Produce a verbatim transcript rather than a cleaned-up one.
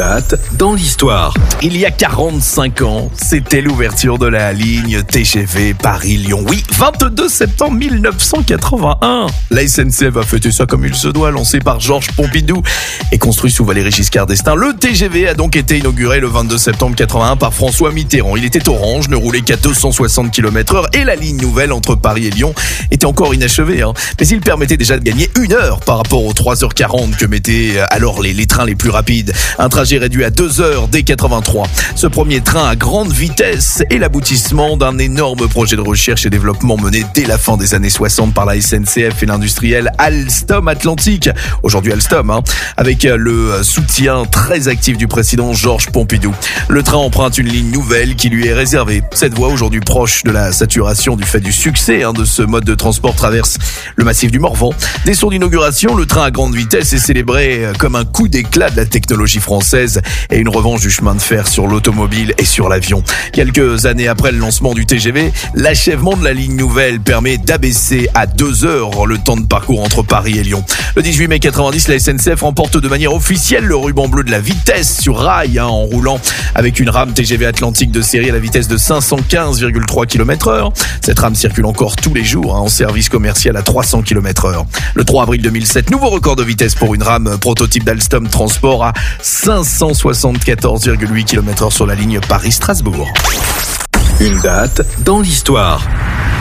Date dans l'histoire. Il y a quarante-cinq ans, c'était l'ouverture de la ligne T G V Paris-Lyon. Oui, vingt-deux septembre mille neuf cent quatre-vingt-un. La S N C F a fêté ça comme il se doit, lancé par Georges Pompidou et construit sous Valéry Giscard d'Estaing. Le T G V a donc été inauguré le vingt-deux septembre quatre-vingt-un par François Mitterrand. Il était orange, ne roulait qu'à deux cent soixante kilomètres heure et la ligne nouvelle entre Paris et Lyon était encore inachevée. Hein. Mais il permettait déjà de gagner une heure par rapport aux trois heures quarante que mettaient alors les, les trains les plus rapides. Un trajet réduit à deux heures dès quatre-vingt-trois. Ce premier train à grande vitesse est l'aboutissement d'un énorme projet de recherche et développement mené dès la fin des années soixante par la S N C F et l'industriel Alstom Atlantique, aujourd'hui Alstom, hein, avec le soutien très actif du président Georges Pompidou. Le train emprunte une ligne nouvelle qui lui est réservée. Cette voie, aujourd'hui proche de la saturation du fait du succès hein, de ce mode de transport, traverse le massif du Morvan. Dès son inauguration, le train à grande vitesse est célébré comme un coup d'éclat de la technologie française et une revanche du chemin de fer sur l'automobile et sur l'avion. Quelques années après le lancement du T G V, l'achèvement de la ligne nouvelle permet d'abaisser à deux heures le temps de parcours entre Paris et Lyon. Le dix-huit mai quatre-vingt-dix, la S N C F remporte de manière officielle le ruban bleu de la vitesse sur rail hein, en roulant avec une rame T G V Atlantique de série à la vitesse de cinq cent quinze virgule trois kilomètres heure. Cette rame circule encore tous les jours hein, en service commercial à trois cents kilomètres heure. Le trois avril deux mille sept, nouveau record de vitesse pour une rame prototype d'Alstom Transport à cinq cent soixante-quatorze virgule huit kilomètres heure sur la ligne Paris-Strasbourg. Une date dans l'histoire.